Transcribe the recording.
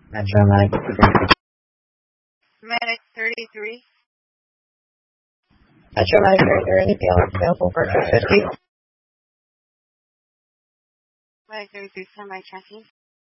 Metro Medical. Medic 33. Metro Medical, is there anything else available for 250? Medic 33, semi checking.